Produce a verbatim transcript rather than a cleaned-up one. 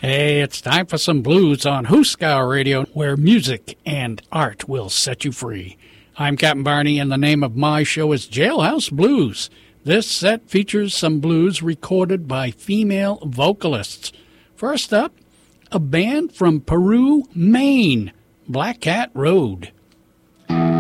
Hey, it's time for some blues on Hooskow Radio, where music and art will set you free. I'm Captain Barney, and the name of my show is Jailhouse Blues. This set features some blues recorded by female vocalists. First up, a band from Peru, Maine, Black Cat Road.